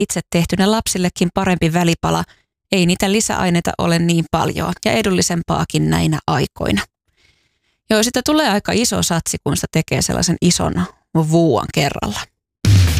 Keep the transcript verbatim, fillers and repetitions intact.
itse tehtynä lapsillekin parempi välipala. Ei niitä lisäaineita ole niin paljon ja edullisempaakin näinä aikoina. Joo, sitä tulee aika iso satsi, kun sitä tekee sellaisen ison vuuan kerralla.